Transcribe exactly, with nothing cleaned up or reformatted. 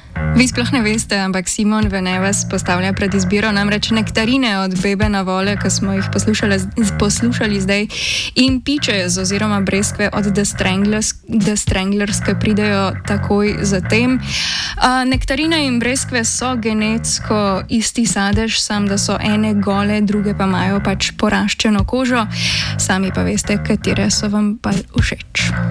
Vi sploh ne veste, ampak Simon Vene vas postavlja pred izbiro, namreč nektarine od bebe na vole, ki smo jih poslušali, poslušali zdaj, in piče oziroma breskve od The Stranglers, The Stranglers, ki pridejo takoj zatem. Uh, nektarine in breskve so genetsko isti sadež, sam da so ene gole, druge pa imajo pač poraščeno kožo. Sami pa veste, katere so vam pa všeč.